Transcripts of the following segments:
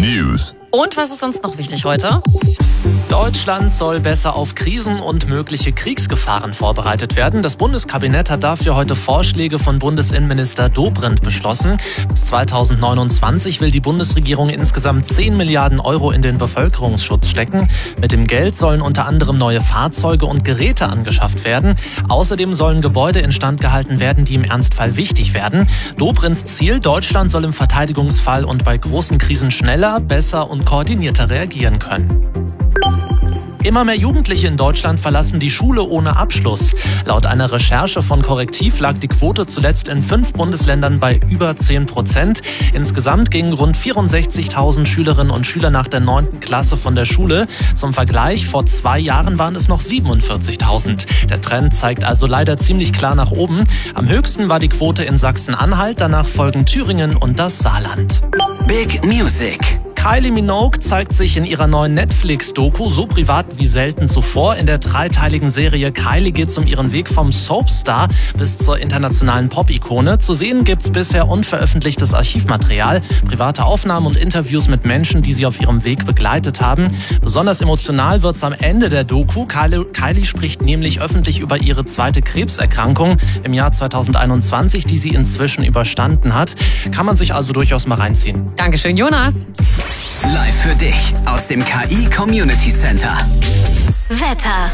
News. Und was ist uns noch wichtig heute? Deutschland soll besser auf Krisen und mögliche Kriegsgefahren vorbereitet werden. Das Bundeskabinett hat dafür heute Vorschläge von Bundesinnenminister Dobrindt beschlossen. Bis 2029 will die Bundesregierung insgesamt 10 Milliarden Euro in den Bevölkerungsschutz stecken. Mit dem Geld sollen unter anderem neue Fahrzeuge und Geräte angeschafft werden. Außerdem sollen Gebäude instand gehalten werden, die im Ernstfall wichtig werden. Dobrindts Ziel: Deutschland soll im Verteidigungsfall und bei großen Krisen schneller, besser und koordinierter reagieren können. Immer mehr Jugendliche in Deutschland verlassen die Schule ohne Abschluss. Laut einer Recherche von Correctiv lag die Quote zuletzt in 5 Bundesländern bei über 10%. Insgesamt gingen rund 64.000 Schülerinnen und Schüler nach der 9. Klasse von der Schule. Zum Vergleich, vor 2 Jahren waren es noch 47.000. Der Trend zeigt also leider ziemlich klar nach oben. Am höchsten war die Quote in Sachsen-Anhalt, danach folgen Thüringen und das Saarland. Big Music. Kylie Minogue zeigt sich in ihrer neuen Netflix-Doku so privat wie selten zuvor. In der 3-teiligen Serie Kylie geht es um ihren Weg vom Soapstar bis zur internationalen Pop-Ikone. Zu sehen gibt's bisher unveröffentlichtes Archivmaterial, private Aufnahmen und Interviews mit Menschen, die sie auf ihrem Weg begleitet haben. Besonders emotional wird's am Ende der Doku. Kylie spricht nämlich öffentlich über ihre 2. Krebserkrankung im Jahr 2021, die sie inzwischen überstanden hat. Kann man sich also durchaus mal reinziehen. Dankeschön, Jonas. Live für dich aus dem KI Community Center. Wetter.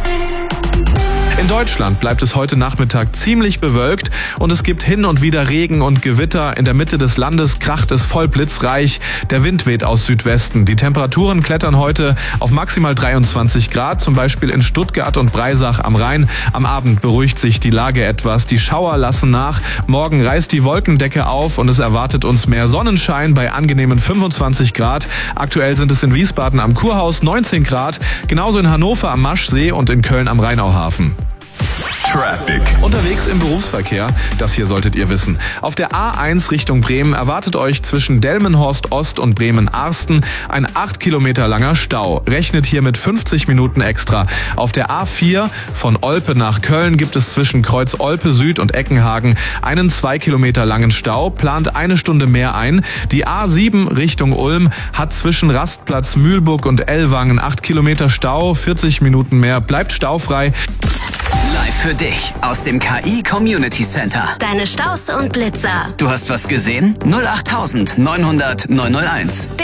In Deutschland bleibt es heute Nachmittag ziemlich bewölkt und es gibt hin und wieder Regen und Gewitter. In der Mitte des Landes kracht es voll blitzreich. Der Wind weht aus Südwesten. Die Temperaturen klettern heute auf maximal 23 Grad, zum Beispiel in Stuttgart und Breisach am Rhein. Am Abend beruhigt sich die Lage etwas. Die Schauer lassen nach. Morgen reißt die Wolkendecke auf und es erwartet uns mehr Sonnenschein bei angenehmen 25 Grad. Aktuell sind es in Wiesbaden am Kurhaus 19 Grad, genauso in Hannover am Maschsee und in Köln am Rheinauhafen. Traffic. Unterwegs im Berufsverkehr, das hier solltet ihr wissen. Auf der A1 Richtung Bremen erwartet euch zwischen Delmenhorst Ost und Bremen-Arsten ein 8 Kilometer langer Stau. Rechnet hier mit 50 Minuten extra. Auf der A4 von Olpe nach Köln gibt es zwischen Kreuz Olpe Süd und Eckenhagen einen 2 Kilometer langen Stau. Plant 1 Stunde mehr ein. Die A7 Richtung Ulm hat zwischen Rastplatz Mühlburg und Ellwangen 8 Kilometer Stau. 40 Minuten mehr, bleibt staufrei. Live für dich aus dem KI Community Center. Deine Staus und Blitzer. Du hast was gesehen? 08900 901.